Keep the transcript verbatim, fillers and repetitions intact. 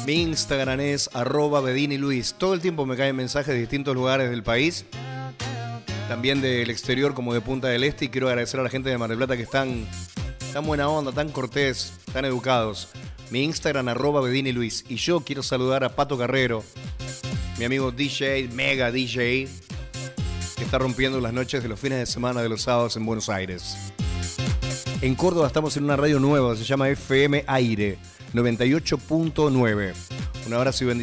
Mi Instagram es arroba Bedini Luis. Todo el tiempo me caen mensajes de distintos lugares del país, también del exterior como de Punta del Este, y quiero agradecer a la gente de Mar del Plata que están tan buena onda, tan cortés, tan educados. Mi Instagram arroba Bedini Luis. Y yo quiero saludar a Pato Carrero, mi amigo D J, mega D J, que está rompiendo las noches de los fines de semana de los sábados en Buenos Aires. En Córdoba estamos en una radio nueva, se llama F M Aire noventa y ocho punto nueve. Un abrazo y bendiciones.